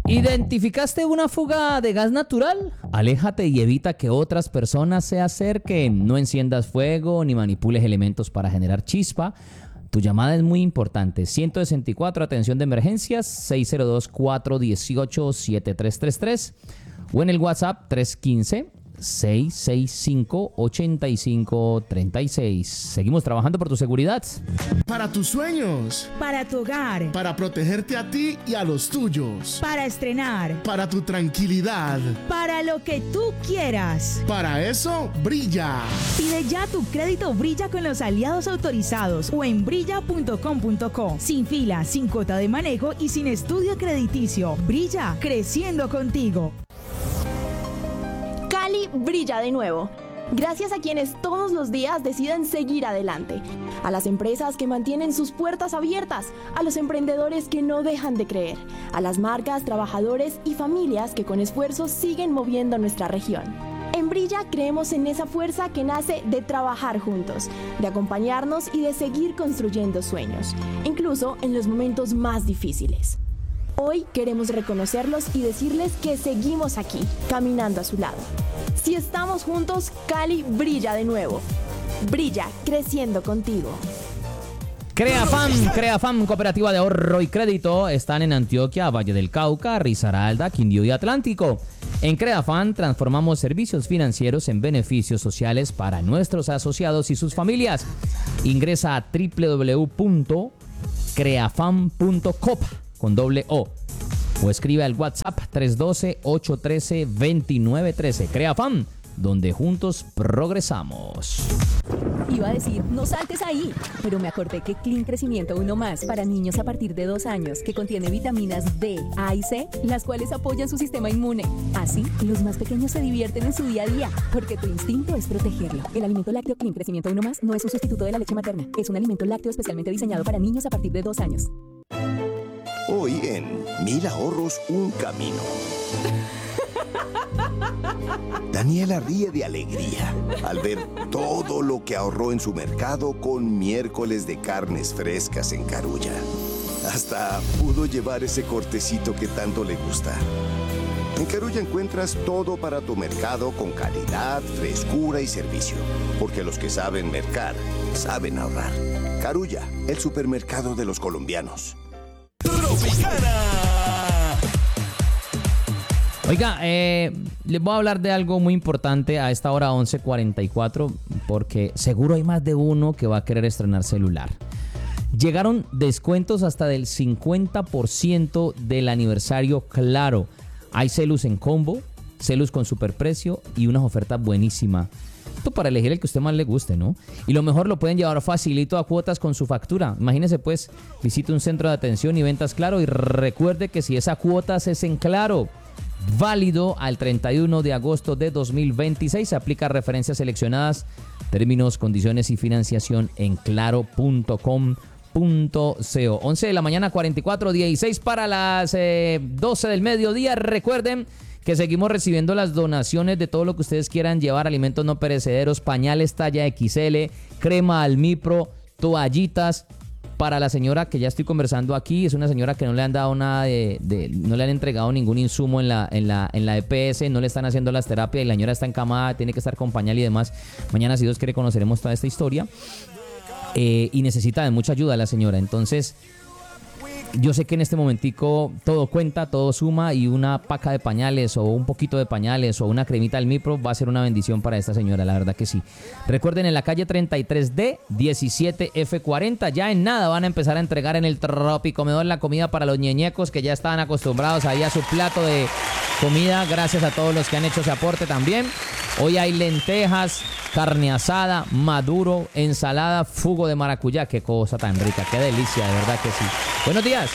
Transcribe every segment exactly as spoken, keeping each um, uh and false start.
¿Identificaste una fuga de gas natural? Aléjate y evita que otras personas se acerquen. No enciendas fuego ni manipules elementos para generar chispa. Tu llamada es muy importante. ciento sesenta y cuatro, atención de emergencias, seis cero dos, cuatro uno ocho, siete tres tres tres o en el WhatsApp tres uno cinco, seis seis cinco, ocho cinco tres seis. Seguimos trabajando por tu seguridad. Para tus sueños. Para tu hogar. Para protegerte a ti y a los tuyos. Para estrenar. Para tu tranquilidad. Para lo que tú quieras. Para eso, Brilla. Pide ya tu crédito Brilla con los aliados autorizados o en brilla punto com punto co. Sin fila, sin cuota de manejo y sin estudio crediticio. Brilla, creciendo contigo. Cali brilla de nuevo, gracias a quienes todos los días deciden seguir adelante, a las empresas que mantienen sus puertas abiertas, a los emprendedores que no dejan de creer, a las marcas, trabajadores y familias que con esfuerzo siguen moviendo nuestra región. En Brilla creemos en esa fuerza que nace de trabajar juntos, de acompañarnos y de seguir construyendo sueños, incluso en los momentos más difíciles. Hoy queremos reconocerlos y decirles que seguimos aquí, caminando a su lado. Si estamos juntos, Cali brilla de nuevo. Brilla, creciendo contigo. Creafam, Creafam, cooperativa de ahorro y crédito, están en Antioquia, Valle del Cauca, Risaralda, Quindío y Atlántico. En Creafam transformamos servicios financieros en beneficios sociales para nuestros asociados y sus familias. Ingresa a doble u doble u doble u punto creafam punto com con doble O o escribe al WhatsApp tres uno dos, ocho uno tres, dos nueve uno tres. Creafam, donde juntos progresamos. Iba a decir, no saltes ahí, pero me acordé que Clean Crecimiento uno más para niños a partir de dos años, que contiene vitaminas D, A y C, las cuales apoyan su sistema inmune. Así, los más pequeños se divierten en su día a día, porque tu instinto es protegerlo. El alimento lácteo Clean Crecimiento uno más no es un sustituto de la leche materna, es un alimento lácteo especialmente diseñado para niños a partir de dos años. Hoy en Mil Ahorros, un camino. Daniela ríe de alegría al ver todo lo que ahorró en su mercado con miércoles de carnes frescas en Carulla. Hasta pudo llevar ese cortecito que tanto le gusta. En Carulla encuentras todo para tu mercado con calidad, frescura y servicio. Porque los que saben mercar, saben ahorrar. Carulla, el supermercado de los colombianos. Tropicana. Oiga, eh, les voy a hablar de algo muy importante a esta hora once cuarenta y cuatro, porque seguro hay más de uno que va a querer estrenar celular. Llegaron descuentos hasta del cincuenta por ciento del aniversario Claro. Hay celus en combo, celus con superprecio y unas ofertas buenísimas. Esto para elegir el que a usted más le guste, ¿no? Y lo mejor, lo pueden llevar facilito a cuotas con su factura. Imagínese pues, visite un centro de atención y ventas Claro y recuerde que si esa cuota es en Claro, válido al treinta y uno de agosto de dos mil veintiséis. Se aplica a referencias seleccionadas, términos, condiciones y financiación en claro punto com punto co. once de la mañana, cuarenta y cuatro, dieciséis para las eh, doce del mediodía. Recuerden que seguimos recibiendo las donaciones de todo lo que ustedes quieran llevar, alimentos no perecederos, pañales talla equis ele, crema Almipro, toallitas. Para la señora que ya estoy conversando aquí, es una señora que no le han dado nada de, de no le han entregado ningún insumo en la, en la, en la E P ese, no le están haciendo las terapias y la señora está encamada, tiene que estar con pañal y demás. Mañana, si Dios quiere, conoceremos toda esta historia. Eh, y necesita de mucha ayuda la señora. Entonces, yo sé que en este momentico todo cuenta, todo suma, y una paca de pañales o un poquito de pañales o una cremita del Mipro va a ser una bendición para esta señora, la verdad que sí. Recuerden, en la calle treinta y tres D, diecisiete F cuarenta, ya en nada van a empezar a entregar en el Tropicomedor la comida para los ñeñecos que ya estaban acostumbrados ahí a su plato de comida, gracias a todos los que han hecho ese aporte también. Hoy hay lentejas, carne asada, maduro, ensalada, fugo de maracuyá. Qué cosa tan rica, qué delicia, de verdad que sí. Buenos días.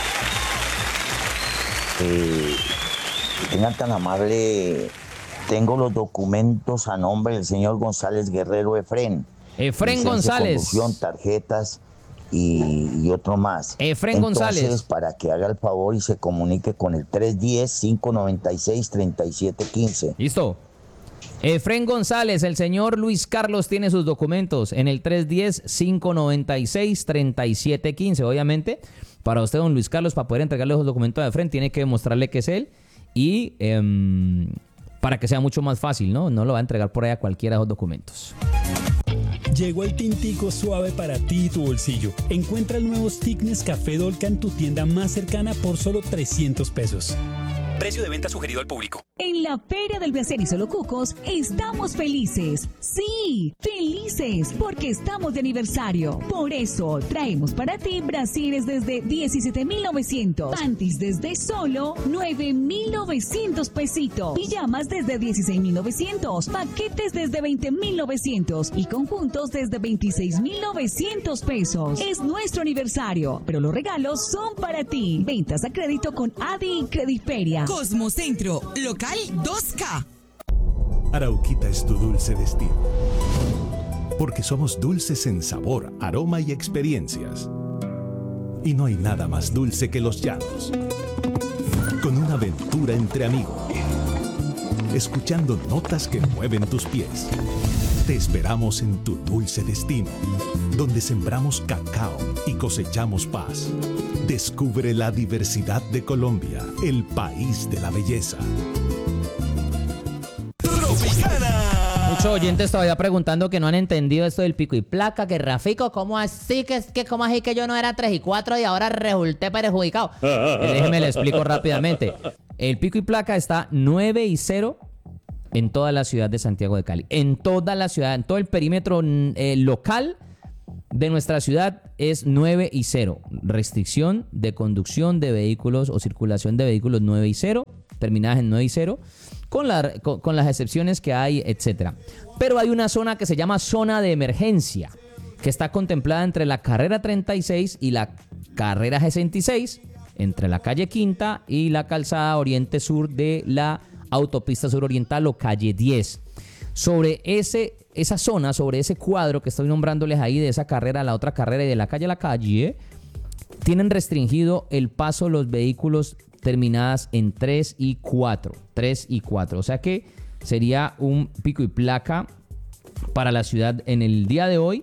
Eh, tengan tan amable, tengo los documentos a nombre del señor González Guerrero Efrén. Efrén González. Tarjetas y, y otro más. Efrén Entonces, González. para que haga el favor y se comunique con el tres uno cero, cinco nueve seis, tres siete uno cinco. Listo. Efrén González, el señor Luis Carlos tiene sus documentos en el tres uno cero, cinco nueve seis, tres siete uno cinco. Obviamente, Para usted, don Luis Carlos, para poder entregarle los documentos de frente, tiene que demostrarle que es él y eh, para que sea mucho más fácil, ¿no? No lo va a entregar por ahí a cualquiera de los documentos. Llegó el tintico suave para ti y tu bolsillo. Encuentra el nuevo stick Nescafé Dolca en tu tienda más cercana por solo trescientos pesos. Precio de venta sugerido al público. En la Feria del Placer y Solo Cucos estamos felices. Sí, felices porque estamos de aniversario. Por eso traemos para ti brasieres desde diecisiete mil novecientos, panties desde solo nueve mil novecientos pesitos, pijamas desde dieciséis mil novecientos, paquetes desde veinte mil novecientos y conjuntos desde veintiséis mil novecientos pesos. Es nuestro aniversario, pero los regalos son para ti. Ventas a crédito con Adi y Crediferia. Cosmocentro, local dos K. Arauquita es tu dulce destino. Porque somos dulces en sabor, aroma y experiencias. Y no hay nada más dulce que los llanos. Con una aventura entre amigos. Escuchando notas que mueven tus pies. Te esperamos en tu dulce destino, donde sembramos cacao y cosechamos paz. Descubre la diversidad de Colombia, el país de la belleza. Muchos oyentes todavía preguntando que no han entendido esto del pico y placa, que Rafico, ¿cómo así que, que, cómo así que yo no era tres y cuatro y ahora resulté perjudicado? Eh, déjeme le explico rápidamente. El pico y placa está nueve y cero en toda la ciudad de Santiago de Cali. En toda la ciudad, en todo el perímetro eh, local de nuestra ciudad es nueve y cero. Restricción de conducción de vehículos o circulación de vehículos nueve y cero, terminadas en nueve y cero, con, la, con, con las excepciones que hay, etcétera. Pero hay una zona que se llama zona de emergencia, que está contemplada entre la carrera treinta y seis y la carrera sesenta y seis, entre la calle Quinta y la calzada oriente sur de la autopista suroriental o calle diez. Sobre ese, esa zona, sobre ese cuadro que estoy nombrándoles ahí, de esa carrera a la otra carrera y de la calle a la calle, tienen restringido el paso los vehículos terminadas en tres y cuatro. tres y cuatro. O sea que sería un pico y placa para la ciudad en el día de hoy,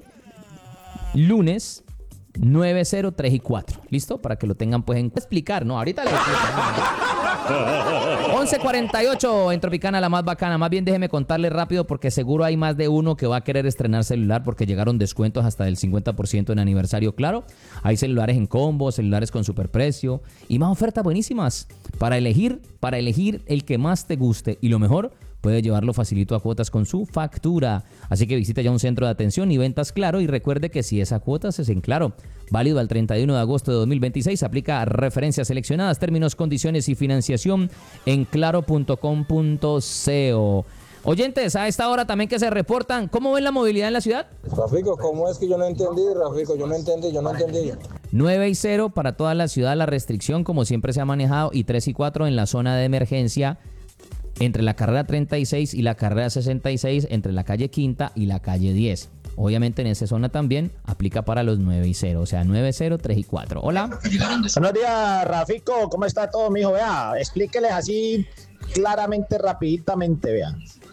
lunes nueve cero, tres y cuatro. ¿Listo? Para que lo tengan pues en explicar, ¿no? Ahorita les explico. once cuarenta y ocho en Tropicana, la más bacana. Más bien déjeme contarles rápido porque seguro hay más de uno que va a querer estrenar celular porque llegaron descuentos hasta del cincuenta por ciento en aniversario. Claro, hay celulares en combo, celulares con superprecio y más ofertas buenísimas para elegir, para elegir el que más te guste. Y lo mejor, puede llevarlo facilito a cuotas con su factura. Así que visita ya un centro de atención y ventas Claro y recuerde que si esa cuota es en Claro, válido al treinta y uno de agosto de dos mil veintiséis, aplica a referencias seleccionadas, términos, condiciones y financiación en claro punto com punto co. Oyentes, a esta hora también que se reportan, ¿cómo ven la movilidad en la ciudad? Rafico, ¿cómo es que yo no entendí, Rafico? Yo no entendí, yo no entendí. nueve y cero para toda la ciudad la restricción, como siempre se ha manejado, y tres y cuatro en la zona de emergencia, entre la carrera treinta y seis y la carrera sesenta y seis, entre la calle Quinta y la calle diez. Obviamente en esa zona también aplica para los nueve y cero, o sea, nueve cero, tres y cuatro. Hola. Buenos días, Rafico, ¿cómo está todo, mijo? Vea, explíqueles así claramente, rapiditamente, vea.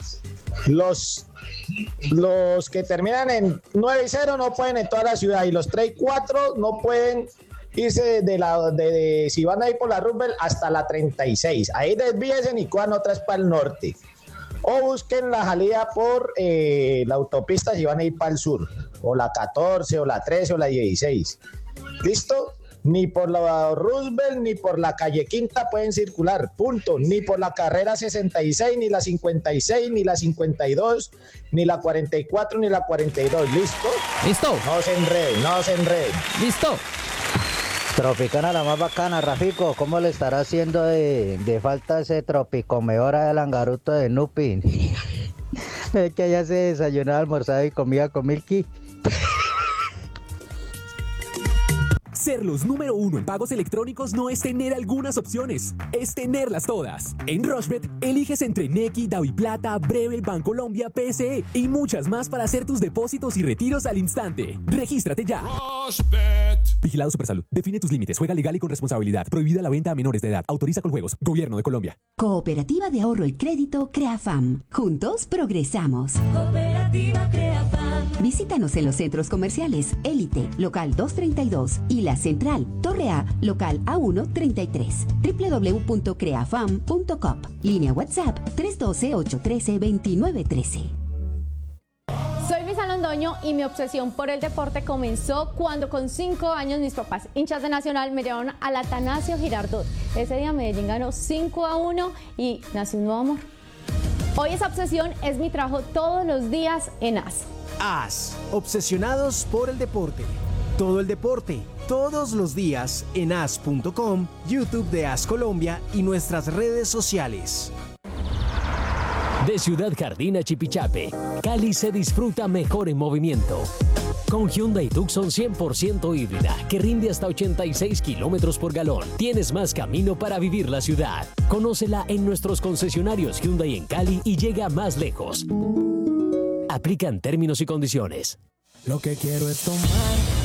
Los, los que terminan en nueve y cero no pueden en toda la ciudad y los tres y cuatro no pueden irse de la de, de si van a ir por la Roosevelt hasta la treinta y seis. Ahí desvíense y cojan otras para el norte. O busquen la salida por eh, la autopista si van a ir para el sur. O la catorce, o la trece, o la dieciséis. ¿Listo? Ni por la Roosevelt, ni por la calle Quinta pueden circular. Punto. Ni por la carrera sesenta y seis, ni la cincuenta y seis, ni la cincuenta y dos, ni la cuarenta y cuatro, ni la cuarenta y dos. ¿Listo? ¿Listo? No se enreden, no se enreden. ¿Listo? Tropicana, la más bacana, Rafico, ¿cómo le estará haciendo de, de falta ese tropicomeora del Langaruto de Nupin? Es que allá se desayunaba, almorzaba y comía con Milky. Ser los número uno en pagos electrónicos no es tener algunas opciones, es tenerlas todas. En Rushbet, eliges entre Nequi, DaviPlata, Breve, Bancolombia, P S E y muchas más para hacer tus depósitos y retiros al instante. Regístrate ya. Rushbet. Vigilado Supersalud. Define tus límites. Juega legal y con responsabilidad. Prohibida la venta a menores de edad. Autoriza con juegos. Gobierno de Colombia. Cooperativa de Ahorro y Crédito CREAFAM. Juntos progresamos. Cooperativa Deportiva Creafam. Visítanos en los centros comerciales Élite, local doscientos treinta y dos, y La Central, Torre A, local A uno treinta y tres. doble u doble u doble u punto creafam punto com. Línea WhatsApp tres uno dos, ocho uno tres, dos nueve uno tres. Soy Luisa Londoño y mi obsesión por el deporte comenzó cuando con cinco años mis papás, hinchas de Nacional, me llevaron al Atanasio Girardot. Ese día Medellín ganó cinco a uno y nació un nuevo amor. Hoy esa obsesión es mi trabajo todos los días en A S. A S, obsesionados por el deporte. Todo el deporte, todos los días en A S punto com, YouTube de A S Colombia y nuestras redes sociales. De Ciudad Jardín a Chipichape, Cali se disfruta mejor en movimiento. Con Hyundai Tucson cien por ciento híbrida, que rinde hasta ochenta y seis kilómetros por galón, tienes más camino para vivir la ciudad. Conócela en nuestros concesionarios Hyundai en Cali y llega más lejos. Aplican términos y condiciones. Lo que quiero es tomar